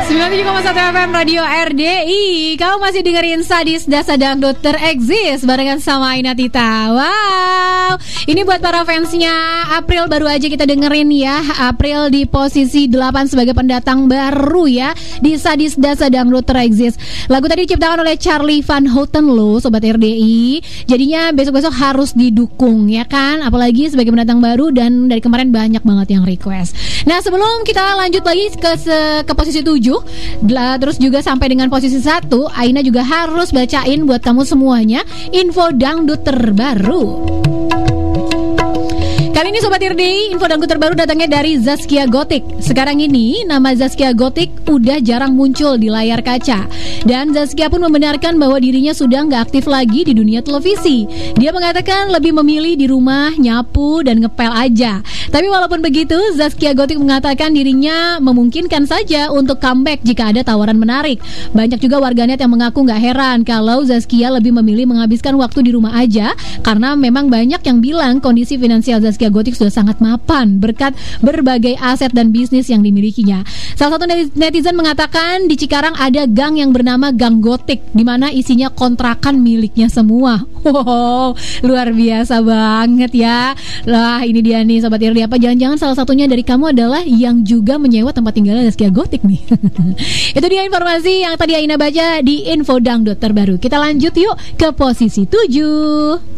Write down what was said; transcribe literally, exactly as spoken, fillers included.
sembilan puluh tujuh koma satu F M Radio R D I. Kamu masih dengerin Sadis Dasa Dangdut Tereksis barengan sama Aina Tita. Wow, ini buat para fansnya April baru aja kita dengerin ya. April di posisi delapan sebagai pendatang baru ya di Sadis Dasa Dangdut Tereksis. Lagu tadi diciptakan oleh Charlie Van Houten loh Sobat R D I. Jadinya besok-besok harus didukung ya kan. Apalagi sebagai pendatang baru dan dari kemarin banyak banget yang request. Nah sebelum kita lanjut lagi ke, se- ke posisi tujuh, terus juga sampai dengan posisi satu, Aina juga harus bacain buat kamu semuanya info dangdut terbaru. Kali ini Sobat R D I, info dangdut terbaru datangnya dari Zaskia Gotik. Sekarang ini nama Zaskia Gotik udah jarang muncul di layar kaca. Dan Zaskia pun membenarkan bahwa dirinya sudah nggak aktif lagi di dunia televisi. Dia mengatakan lebih memilih di rumah, nyapu, dan ngepel aja. Tapi walaupun begitu, Zaskia Gotik mengatakan dirinya memungkinkan saja untuk comeback jika ada tawaran menarik. Banyak juga warganet yang mengaku nggak heran kalau Zaskia lebih memilih menghabiskan waktu di rumah aja, karena memang banyak yang bilang kondisi finansial Zaskia Gotik sudah sangat mapan berkat berbagai aset dan bisnis yang dimilikinya. Salah satu netizen mengatakan di Cikarang ada gang yang bernama Gang Gotik, di mana isinya kontrakan miliknya semua. Wow, luar biasa banget ya. Lah ini dia nih Sobat R D I, apa jangan-jangan salah satunya dari kamu adalah yang juga menyewa tempat tinggal Zaskia Gotik nih. Itu dia informasi yang tadi Aina baca di info dangdut terbaru. Kita lanjut yuk ke posisi tujuh.